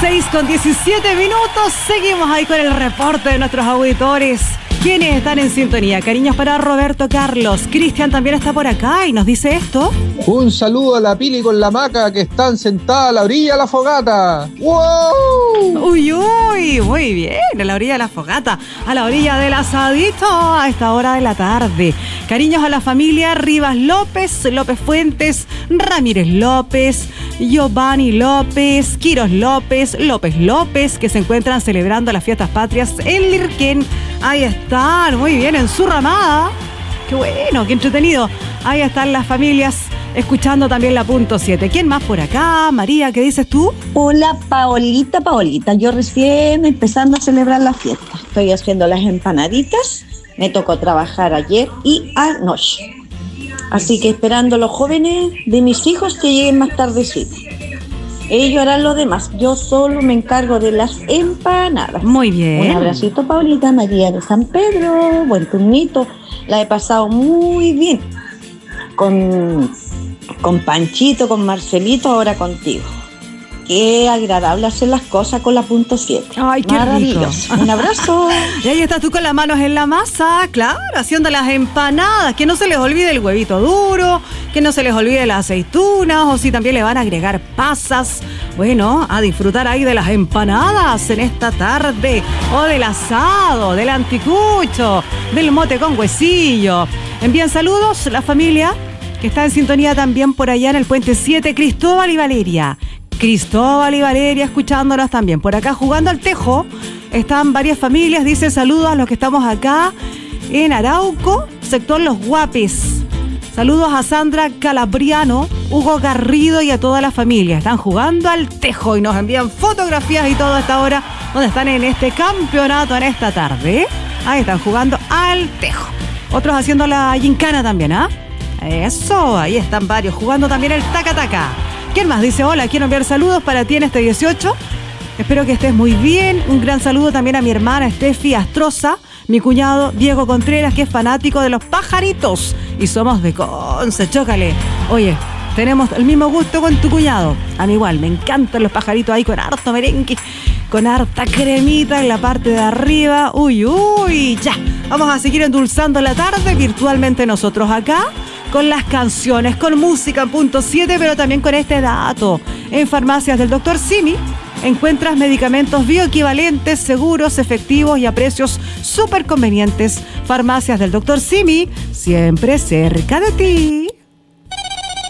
6:17. Seguimos ahí con el reporte de nuestros auditores. ¿Quiénes están en sintonía? Cariños para Roberto Carlos. Cristian también está por acá y nos dice esto. Un saludo a la Pili con la Maca que están sentadas a la orilla de la fogata. ¡Wow! Uy, uy, muy bien, a la orilla de la fogata, a la orilla del asadito a esta hora de la tarde. Cariños a la familia Rivas López, López Fuentes, Ramírez López, Giovanni López, Quiros López, López López, que se encuentran celebrando las fiestas patrias en Lirquén. Ahí están, muy bien, en su ramada. Qué bueno, qué entretenido. Ahí están las familias escuchando también la punto 7. ¿Quién más por acá? María, ¿qué dices tú? Hola, Paolita. Yo recién empezando a celebrar la fiesta. Estoy haciendo las empanaditas. Me tocó trabajar ayer y anoche. Así que esperando a los jóvenes de mis hijos que lleguen más tardecito. Ellos harán lo demás. Yo solo me encargo de las empanadas. Muy bien. Un abracito, Paulita, María de San Pedro. Buen turnito. La he pasado muy bien. Con Panchito, con Marcelito, ahora contigo. Qué agradable hacer las cosas con la punto 7. Ay, qué maravilloso. Rico. Un abrazo. Y ahí estás tú con las manos en la masa, claro, haciendo las empanadas. Que no se les olvide el huevito duro, que no se les olvide las aceitunas, o si también le van a agregar pasas. Bueno, a disfrutar ahí de las empanadas en esta tarde, o del asado, del anticucho, del mote con huesillo. Envían saludos la familia que está en sintonía también por allá en el Puente 7, Cristóbal y Valeria, escuchándonos también. Por acá jugando al tejo están varias familias. Dice saludos a los que estamos acá en Arauco, sector Los Guapes. Saludos a Sandra Calabriano, Hugo Garrido y a toda la familia. Están jugando al tejo y nos envían fotografías y todo a esta hora donde están en este campeonato en esta tarde. Ahí están jugando al tejo. Otros haciendo la gincana también, ¿ah? Eso, ahí están varios jugando también el taca-taca. ¿Quién más dice hola? Quiero enviar saludos para ti en este 18. Espero que estés muy bien. Un gran saludo también a mi hermana Estefi Astroza, mi cuñado Diego Contreras, que es fanático de los pajaritos. Y somos de Conce, chócale. Oye, tenemos el mismo gusto con tu cuñado. A mí igual, me encantan los pajaritos ahí con harto merengue, con harta cremita en la parte de arriba. Uy, uy, ya. Vamos a seguir endulzando la tarde virtualmente nosotros acá, con las canciones, con música en punto 7, pero también con este dato. En farmacias del Dr. Simi encuentras medicamentos bioequivalentes, seguros, efectivos y a precios súper convenientes. Farmacias del Dr. Simi, siempre cerca de ti.